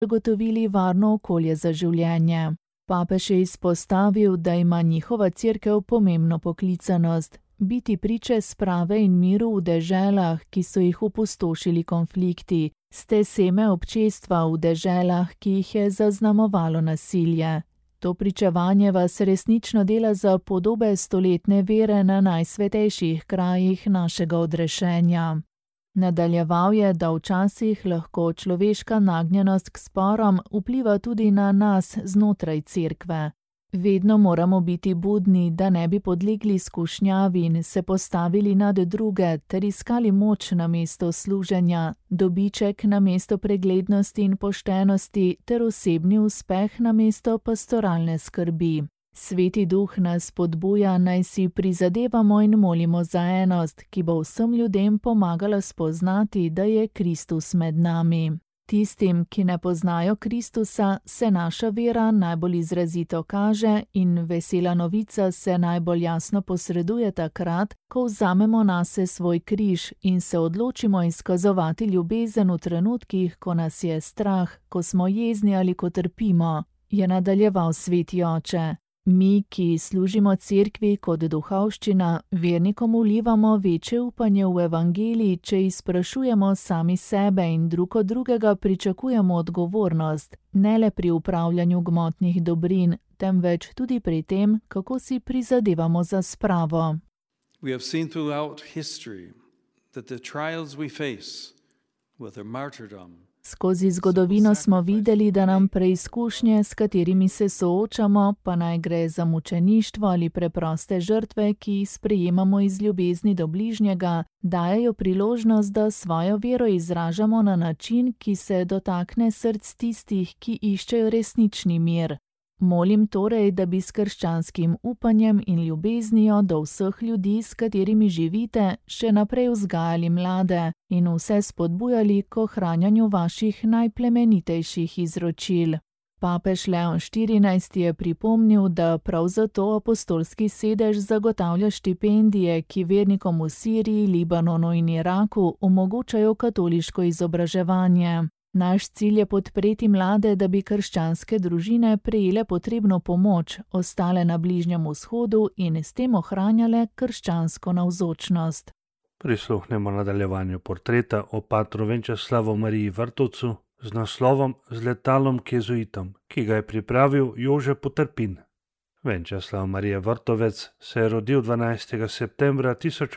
zagotovili varno okolje za življenje. Papež je izpostavil, da ima njihova cerkev pomembno poklicanost, biti priče sprave in miru v deželah, ki so jih opustošili konflikti, ste seme občestva v deželah, ki jih je zaznamovalo nasilje. To pričevanje vas resnično dela za podobe stoletne vere na najsvetejših krajih našega odrešenja. Nadaljeval je, da včasih lahko človeška nagnjenost k sporom vpliva tudi na nas znotraj cerkve. Vedno moramo biti budni, da ne bi podlegli skušnjavi in se postavili nad druge ter iskali moč namesto služenja, dobiček namesto preglednosti in poštenosti ter osebni uspeh namesto pastoralne skrbi. Sveti Duh nas spodbuja, naj si prizadevamo in molimo za enost, ki bo vsem ljudem pomagala spoznati, da je Kristus med nami. Tistim, ki ne poznajo Kristusa, se naša vera najbolj izrazito kaže in vesela novica se najbolj jasno posreduje takrat, ko vzamemo nase svoj križ in se odločimo izkazovati ljubezen v trenutkih, ko nas je strah, ko smo jezni ali ko trpimo, je nadaljeval sveti oče. Mi, ki služimo cerkvi kot duhovščina, vernikom vlivamo večje upanje v evangeliji, če izprašujemo sami sebe in drug od drugega pričakujemo odgovornost, ne le pri upravljanju gmotnih dobrin, temveč tudi pri tem, kako si prizadevamo za spravo. We have seen throughout history that the trials we face, whether martyrdom, Skozi zgodovino smo videli, da nam preizkušnje, s katerimi se soočamo, pa naj gre za mučeništvo ali preproste žrtve, ki jih sprejemamo iz ljubezni do bližnjega, dajejo priložnost, da svojo vero izražamo na način, ki se dotakne src tistih, ki iščejo resnični mir. Molim torej, da bi s krščanskim upanjem in ljubeznijo do vseh ljudi, s katerimi živite, še naprej vzgajali mlade in vse spodbujali k ohranjanju vaših najplemenitejših izročil. Papež Leon XIV je pripomnil, da prav zato apostolski sedež zagotavlja štipendije, ki vernikom v Siriji, Libanonu in Iraku omogočajo katoliško izobraževanje. Naš cilj je podpreti mlade, da bi krščanske družine prejele potrebno pomoč, ostale na Bližnjem vzhodu in s tem ohranjale krščansko navzočnost. Prisluhnemo nadaljevanju portreta o patru Venčeslavu Mariji Vrtovcu z naslovom Z letalom k jezuitom, ki ga je pripravil Jože Potrpin. Venčeslav Marija Vrtovec se je rodil 12. septembra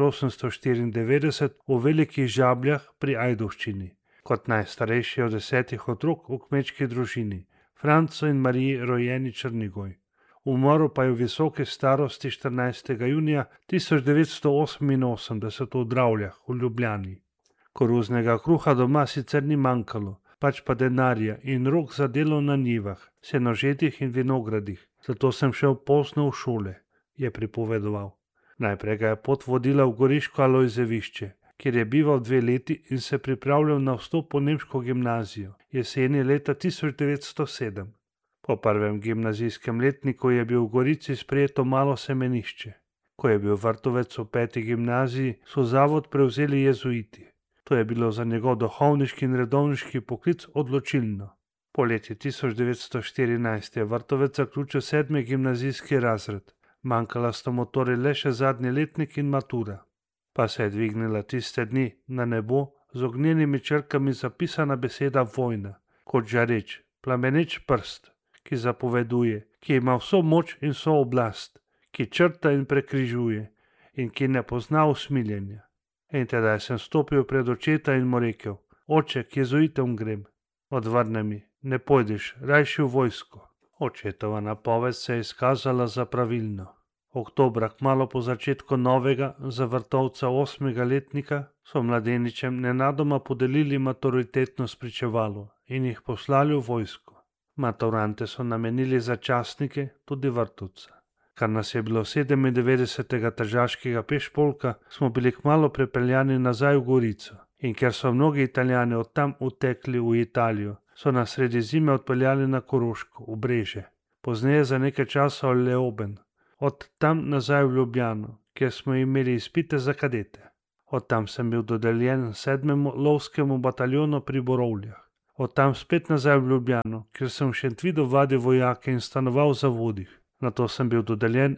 1894 v Velikih Žabljah pri Ajdovščini. Kot najstarejši od 10 otrok v kmečki družini, Francu in Mariji rojeni Črnigoj. Umrl pa je v visoki starosti 14. junija 1988 v Dravljah v Ljubljani. Koruznega kruha doma sicer ni manjkalo, pač pa denarja in rok za delo na njivah, senožetih in vinogradih, zato sem šel pozno v šole, je pripovedoval. Najprej ga je pot vodila v Goriško Alojzevišče, kjer je bival 2 leti in se pripravljal na vstop v nemško gimnazijo, jeseni leta 1907. Po prvem gimnazijskem letniku je bil v Gorici sprejeto malo semenišče. Ko je bil Vrtovec v 5. gimnaziji, so zavod prevzeli jezuiti. To je bilo za njegov duhovniški in redovniški poklic odločilno. Poleti 1914 je Vrtovec zaključil 7. gimnazijski razred. Manjkala sta mu torej le še zadnji letnik in matura. Pa se je dvignila tiste dni na nebo z ognjenimi črkami zapisana beseda vojna, kot žareč, plameneč prst, ki zapoveduje, ki ima vso moč in vso oblast, ki črta in prekrižuje in ki ne pozna usmiljenja. In tedaj sem stopil pred očeta in mu rekel: Oče, k jezuitom grem. Odvrne mi: Ne pojdiš, rajši v vojsko. Očetova napoved se je izkazala za pravilno. Oktobra, kmalu po začetku novega, za Vrtovca 8. letnika, so mladeničem nenadoma podelili maturitetno spričevalo in jih poslali v vojsko. Maturante so namenili za častnike, tudi Vrtovca. Kar nas je bilo 97. tržaškega pešpolka, smo bili kmalu prepeljani nazaj v Gorico. In ker so mnogi Italijani od tam utekli v Italijo, so nas sredi zime odpeljali na Koroško, v Breže. Pozneje za nekaj časa v Leoben. Od tam nazaj v Ljubljano, kjer smo imeli izpite za kadete. Od tam sem bil dodeljen 7. lovskemu bataljonu pri Borovljah. Od tam spet nazaj v Ljubljano, kjer sem v Šentvidu vadil vojake in stanoval v zavodih. Nato sem bil dodeljen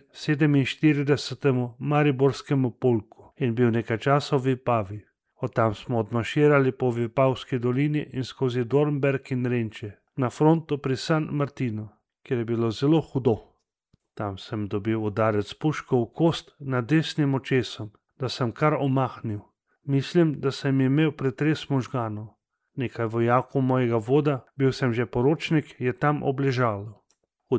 47. Mariborskemu polku in bil nekaj časa v Vipavi. Od tam smo odmaširali po Vipavski dolini in skozi Dornberg in Renče, na fronto pri San Martinu, kjer je bilo zelo hudo. Tam sem dobil udarec puško v kost nad desnim očesom, da sem kar omahnil. Mislim, da sem imel pretres možganov. Nekaj vojakov mojega voda, bil sem že poročnik, je tam obležalo. V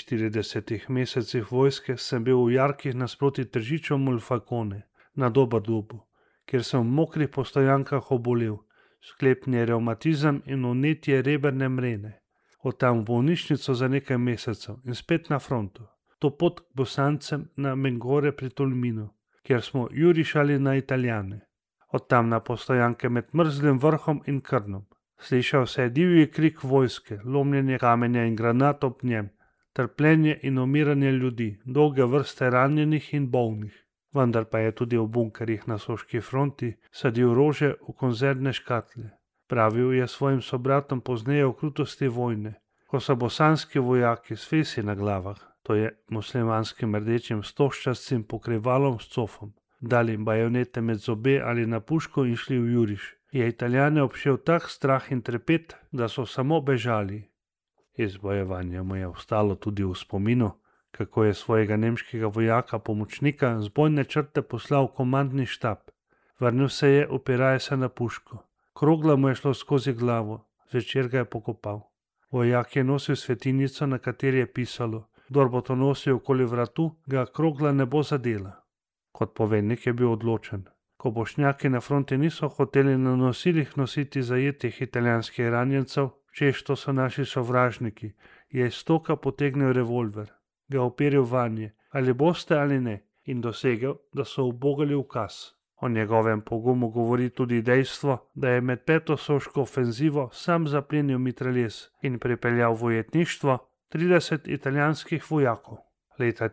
49 mesecih vojske sem bil v jarkih nasproti Tržičev Molfakone, na Doberdubu, kjer sem v mokrih postojankah obolel, sklepni revmatizem in vnetje reberne mrene. Od tam v bolnišnico za nekaj mesecev in spet na frontu. To pot k Bosancem na Mengore pri Tolminu, kjer smo jurišali na Italijane. Od tam na postojanke med Mrzlim vrhom in Krnom. Slišal se je divji krik vojske, lomljenje kamenja in granat ob njem, trpljenje in umiranje ljudi, dolge vrste ranjenih in bolnih. Vendar pa je tudi v bunkerjih na soški fronti sadil rože v konzervne škatle. Pravil je svojim sobratom pozneje o krutosti vojne, ko so bosanski vojaki s fesi na glavah, to je muslimanskim rdečim stožčastim pokrivalom s cofom, dali bajonete med zobe ali na puško in šli v juriš. Je Italijane obšel tak strah in trepet, da so samo bežali. Iz bojevanja mu je ostalo tudi v spominu, kako je svojega nemškega vojaka pomočnika z bojne črte poslal v komandni štab. Vrnil se je, opiraje se na puško. Krogla mu je šlo skozi glavo, zvečer ga je pokopal. Vojak je nosil svetinjico, na kateri je pisalo: kdor bo to nosil okoli vratu, ga krogla ne bo zadela. Kot poveljnik je bil odločen. Ko bošnjaki na fronti niso hoteli na nosilih nositi zajetih italijanskih ranjencev, češ to so naši sovražniki, je iz stoka potegnil revolver, ga operil vanje, ali boste ali ne, in dosegel, da so ubogali ukaz. O njegovem pogumu govori tudi dejstvo, da je med 5. soško ofenzivo sam zaplenil mitraljez in pripeljal v ujetništvo 30 italijanskih vojakov. Leta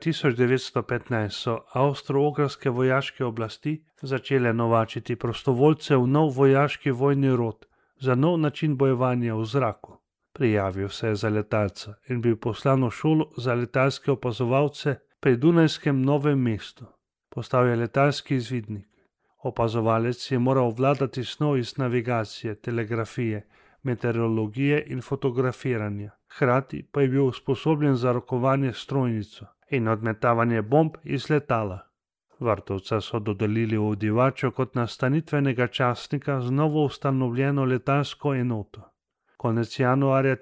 1915 so avstro-ogrske vojaške oblasti začele novačiti prostovoljce v nov vojaški vojni rod za nov način bojevanja v zraku. Prijavil se je za letalca in bil poslan v šolo za letalske opazovalce pri Dunajskem Novem mestu. Postal je letalski izvidnik. Opazovalec je moral vladati snov iz navigacije, telegrafije, meteorologije in fotografiranja. Hkrati pa je bil usposobljen za rokovanje s strojnico in odmetavanje bomb iz letala. Vrtovca so dodelili v Divačo kot nastanitvenega častnika z novo ustanovljeno letalsko enoto. Konec januarja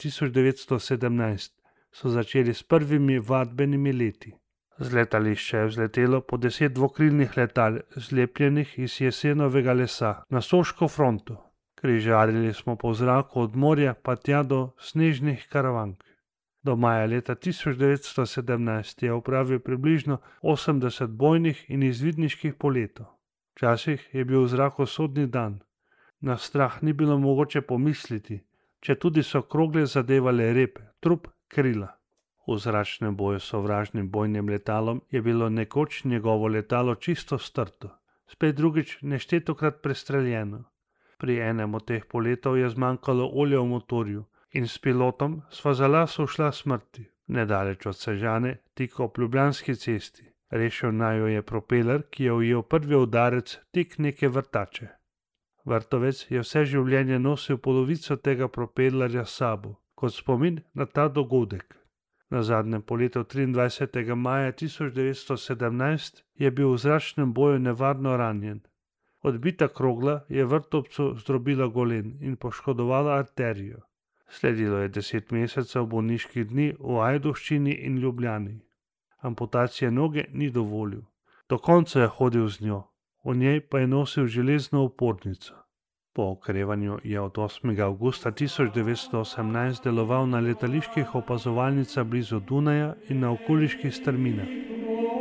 1917 so začeli s prvimi vadbenimi leti. Z letališča je vzletelo po 10 dvokrilnih letal, zlepljenih iz jesenovega lesa, na soško fronto. Križarili smo po zraku od morja pa tja do snežnih karavank. Do maja leta 1917 je opravil približno 80 bojnih in izvidniških poletov. Včasih je bil v zraku sodni dan. Na strah ni bilo mogoče pomisliti, če tudi so krogle zadevale rep, trup, krila. V zračnem boju s sovražnim bojnim letalom je bilo nekoč njegovo letalo čisto strto, spet drugič neštetokrat prestreljeno. Pri enem od teh poletov je zmanjkalo olja v motorju in s pilotom sva za las ušla smrti, nedaleč od Sežane, tik ob Ljubljanski cesti. Rešil naj jo je propeler, ki je ujel prvi udarec tik neke vrtače. Vrtovec je vse življenje nosil polovico tega propelerja s sabo, kot spomin na ta dogodek. Na zadnjem poletu 23. maja 1917 je bil v zračnem boju nevarno ranjen. Odbita krogla je Vrtovcu zdrobila golen in poškodovala arterijo. Sledilo je 10 mesecev bolniških dni v Ajdovščini in Ljubljani. Amputacije noge ni dovolil. Do konca je hodil z njo, v njej pa je nosil železno opornico. Po okrevanju je od 8. avgusta 1918 deloval na letaliških opazovalnicah blizu Dunaja in na okoliških strminah.